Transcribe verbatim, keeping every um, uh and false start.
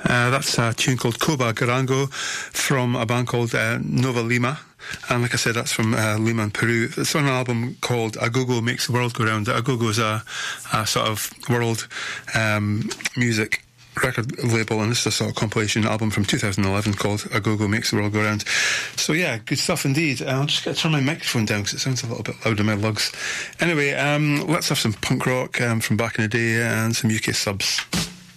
Uh, that's a tune called Coba Garango from a band called uh, Nova Lima. And like I said, that's from uh, Lima in Peru. It's on an album called Agogo Makes the World Go Round. Agogo is a, a sort of world um, music record label, and this is a sort of compilation album from two thousand eleven called Agogo Makes the World Go Round. So yeah, good stuff indeed. I'll just get to turn my microphone down because it sounds a little bit loud in my lugs. Anyway, um, let's have some punk rock um, from back in the day and some U K subs.